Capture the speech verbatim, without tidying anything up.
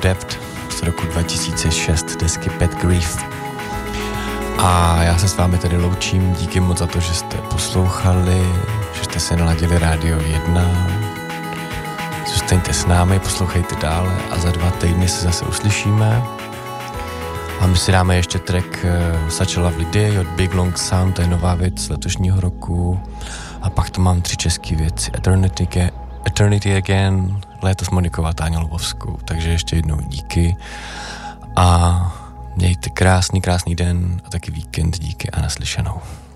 Depth z roku dva tisíce šest desky Pet Grief. A já se s vámi tady loučím, díky moc za to, že jste poslouchali, že jste se naladili Rádio jedna. Zůstaňte s námi, poslouchejte dále a za dva týdny se zase uslyšíme. A my si dáme ještě track uh, Such a Lovely Day od Big Long Sound, to je nová věc z letošního roku. A pak tu mám tři české věci. Eternity, Ga- Eternity Again, Léto s Monikou a Táňou Lvovskou. Takže ještě jednou díky. A mějte krásný, krásný den a taky víkend. Díky a naslyšenou.